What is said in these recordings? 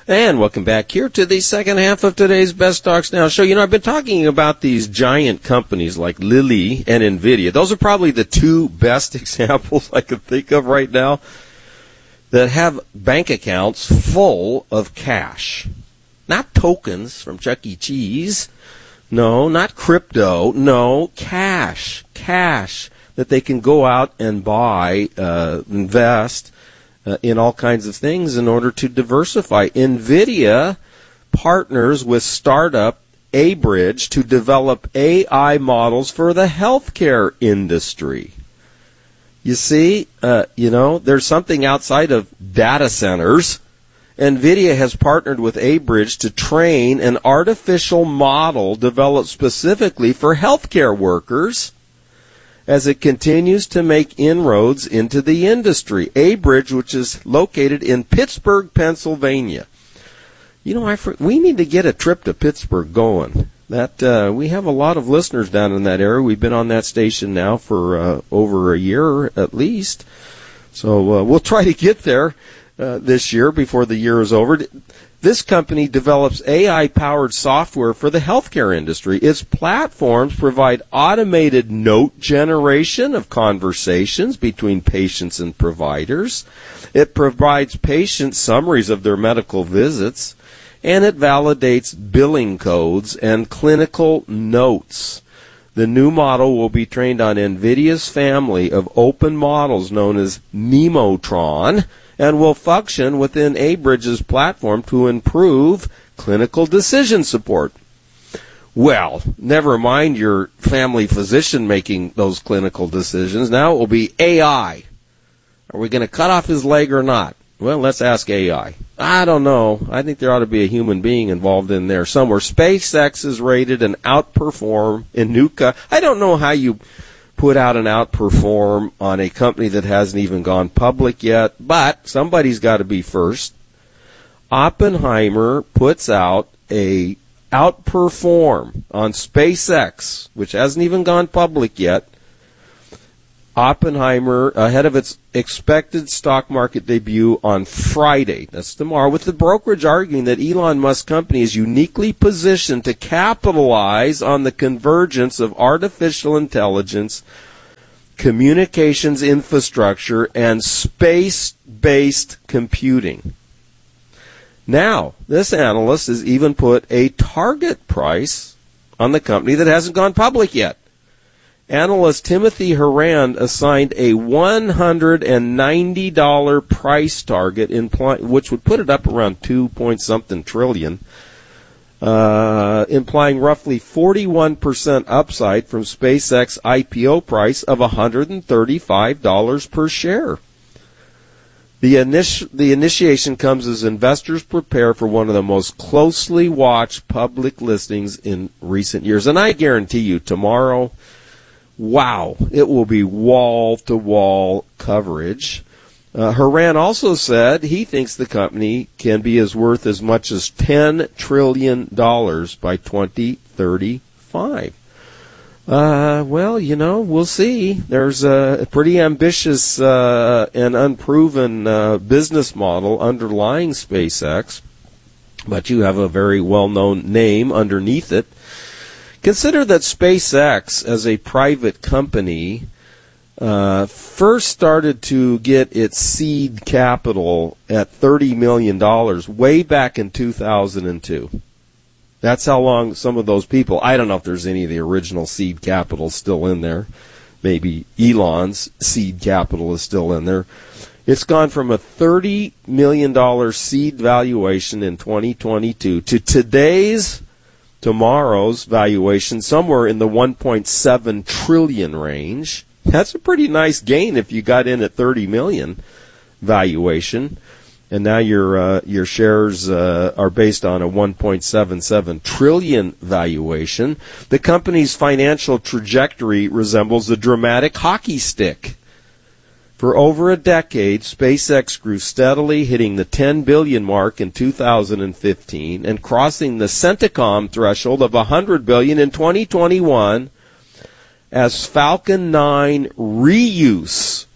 And welcome back here to the second half of today's Best Stocks Now show. I've been talking about these giant companies like Lilly and NVIDIA. Those are probably the two best examples I could think of right now that have bank accounts full of cash. Not tokens from Chuck E. Cheese. No, not crypto. No, cash. Cash that they can go out and buy, invest in all kinds of things in order to diversify. NVIDIA partners with startup Abridge to develop AI models for the healthcare industry. You see, there's something outside of data centers. NVIDIA has partnered with Abridge to train an artificial model developed specifically for healthcare workers as it continues to make inroads into the industry. Abridge, which is located in Pittsburgh, Pennsylvania. We need to get a trip to Pittsburgh going. We have a lot of listeners down in that area. We've been on that station now for over a year at least. So we'll try to get there this year before the year is over. This company develops AI-powered software for the healthcare industry. Its platforms provide automated note generation of conversations between patients and providers. It provides patient summaries of their medical visits, and it validates billing codes and clinical notes. The new model will be trained on NVIDIA's family of open models known as Nemotron, and will function within Abridge's platform to improve clinical decision support. Well, never mind your family physician making those clinical decisions. Now it will be AI. Are we going to cut off his leg or not? Well, let's ask AI. I don't know. I think there ought to be a human being involved in there somewhere. SpaceX is rated an outperform in I don't know how you put out an outperform on a company that hasn't even gone public yet, but somebody's got to be first. Oppenheimer puts out a outperform on SpaceX, which hasn't even gone public yet. Oppenheimer ahead of its expected stock market debut on Friday. That's tomorrow, with the brokerage arguing that Elon Musk's company is uniquely positioned to capitalize on the convergence of artificial intelligence, communications infrastructure, and space-based computing. Now, this analyst has even put a target price on the company that hasn't gone public yet. Analyst Timothy Horan assigned a $190 price target, which would put it up around 2-point-something trillion, implying roughly 41% upside from SpaceX IPO price of $135 per share. The initiation comes as investors prepare for one of the most closely watched public listings in recent years. And I guarantee you, tomorrow, wow, it will be wall-to-wall coverage. Horan also said he thinks the company can be worth as much as $10 trillion by 2035. We'll see. There's a pretty ambitious and unproven business model underlying SpaceX, but you have a very well-known name underneath it. Consider that SpaceX, as a private company, first started to get its seed capital at $30 million way back in 2002. That's how long some of those people, I don't know if there's any of the original seed capital still in there. Maybe Elon's seed capital is still in there. It's gone from a $30 million seed valuation in 2022 to tomorrow's valuation somewhere in the 1.7 trillion range. That's a pretty nice gain if you got in at 30 million valuation, and now your shares are based on a 1.77 trillion valuation. The company's financial trajectory resembles a dramatic hockey stick. For over a decade, SpaceX grew steadily, hitting the 10 billion mark in 2015 and crossing the Centacom threshold of 100 billion in 2021 as Falcon 9 reuse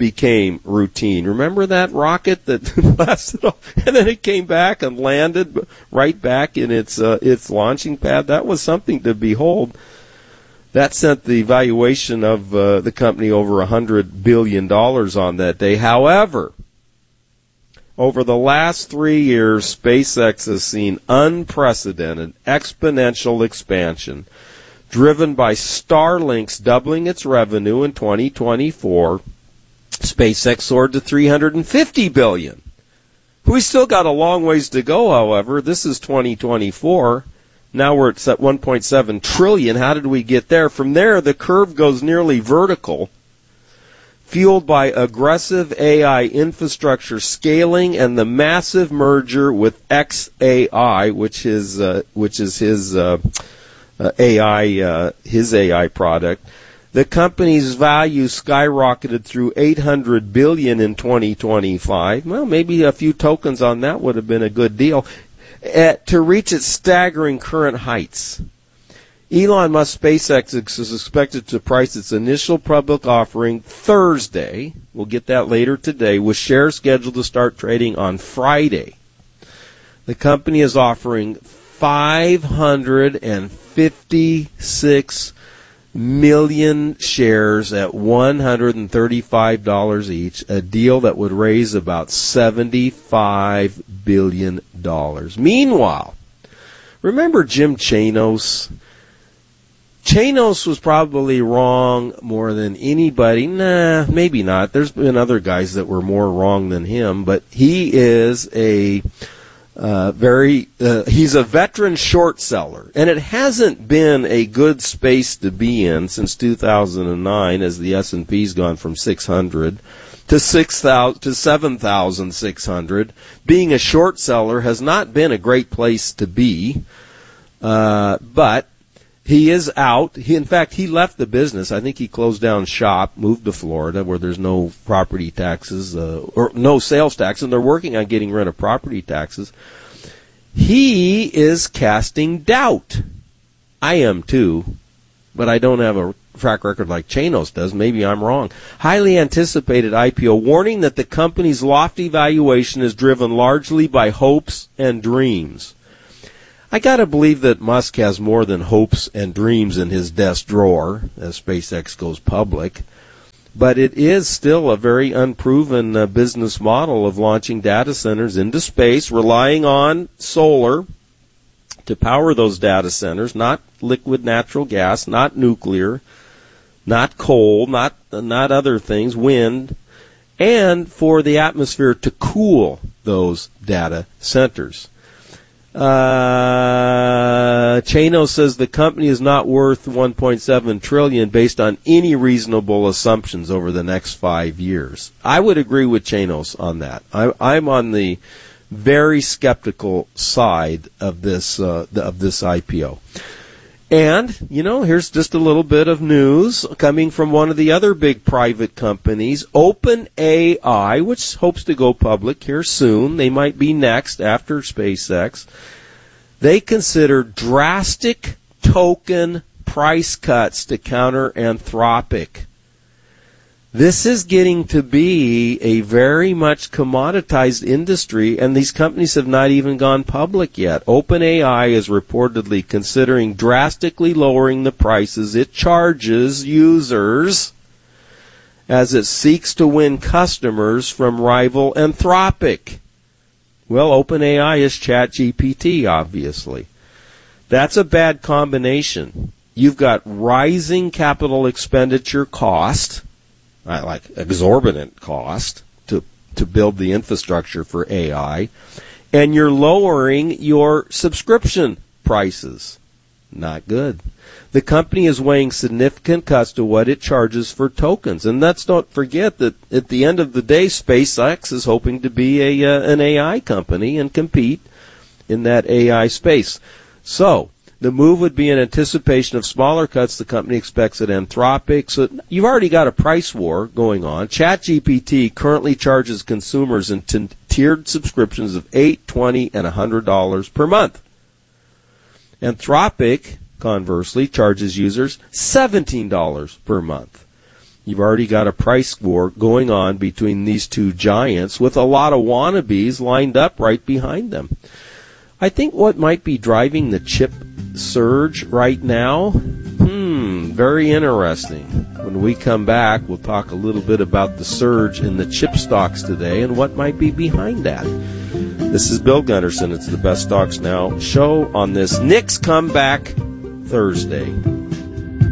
became routine. Remember that rocket that blasted off, and then it came back and landed right back in its launching pad? That was something to behold. That sent the valuation of the company over $100 billion on that day. However, over the last 3 years, SpaceX has seen unprecedented exponential expansion, driven by Starlink's doubling its revenue in 2024. SpaceX soared to $350 billion. We still got a long ways to go, however. This is 2024. Now we're at $1.7 trillion. How did we get there? From there, the curve goes nearly vertical, fueled by aggressive AI infrastructure scaling and the massive merger with xAI, which is his AI product. The company's value skyrocketed through $800 billion in 2025. Well, maybe a few tokens on that would have been a good deal. To reach its staggering current heights. Elon Musk SpaceX is expected to price its initial public offering Thursday. We'll get that later today, with shares scheduled to start trading on Friday. The company is offering 556 million shares at $135 each, a deal that would raise about $75 billion. Meanwhile, remember Jim Chanos? Chanos was probably wrong more than anybody. Nah, maybe not. There's been other guys that were more wrong than him, but he is he's a veteran short seller, and it hasn't been a good space to be in since 2009, as the S&P's gone from 600 to 7,600. Being a short seller has not been a great place to be, but he is out. In fact, he left the business. I think he closed down shop, moved to Florida, where there's no property taxes or no sales tax, and they're working on getting rid of property taxes. He is casting doubt. I am too, but I don't have a track record like Chanos does. Maybe I'm wrong. Highly anticipated IPO, warning that the company's lofty valuation is driven largely by hopes and dreams. I gotta believe that Musk has more than hopes and dreams in his desk drawer as SpaceX goes public, but it is still a very unproven business model of launching data centers into space, relying on solar to power those data centers, not liquid natural gas, not nuclear, not coal, not other things, wind, and for the atmosphere to cool those data centers. Chanos says the company is not worth $1.7 trillion based on any reasonable assumptions over the next 5 years. I would agree with Chanos on that. I'm on the very skeptical side of this IPO. And, here's just a little bit of news coming from one of the other big private companies, OpenAI, which hopes to go public here soon. They might be next after SpaceX. They consider drastic token price cuts to counter Anthropic. This is getting to be a very much commoditized industry, and these companies have not even gone public yet. OpenAI is reportedly considering drastically lowering the prices it charges users as it seeks to win customers from rival Anthropic. Well, OpenAI is ChatGPT, obviously. That's a bad combination. You've got rising capital expenditure cost, like exorbitant cost to build the infrastructure for AI, and you're lowering your subscription prices. Not good. The company is weighing significant cuts to what it charges for tokens. And let's not forget that at the end of the day, SpaceX is hoping to be an AI company and compete in that AI space. So the move would be in anticipation of smaller cuts the company expects at Anthropic. So you've already got a price war going on. ChatGPT currently charges consumers in tiered subscriptions of $8, $20, and $100 per month. Anthropic, conversely, charges users $17 per month. You've already got a price war going on between these two giants with a lot of wannabes lined up right behind them. I think what might be driving the chip surge right now, very interesting. When we come back, we'll talk a little bit about the surge in the chip stocks today and what might be behind that. This is Bill Gunderson. It's the Best Stocks Now show on this Nick's Comeback Thursday.